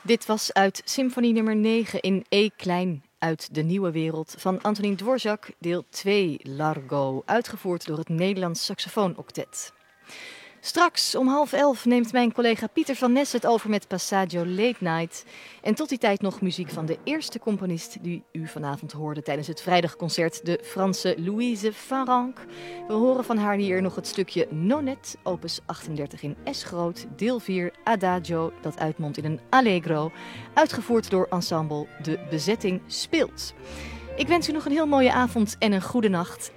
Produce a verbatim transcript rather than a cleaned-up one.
Dit was uit symfonie nummer negen in E-klein uit de Nieuwe Wereld van Antonín Dvořák, deel twee, Largo, uitgevoerd door het Nederlands Saxofoon-octet. Straks om half elf neemt mijn collega Pieter van Nes het over met Passaggio Late Night. En tot die tijd nog muziek van de eerste componist die u vanavond hoorde tijdens het vrijdagconcert, de Franse Louise Farrenc. We horen van haar hier nog het stukje Nonette, opus achtendertig in S-groot, deel vier, Adagio, dat uitmondt in een Allegro, uitgevoerd door ensemble De Bezetting Speelt. Ik wens u nog een heel mooie avond en een goede nacht.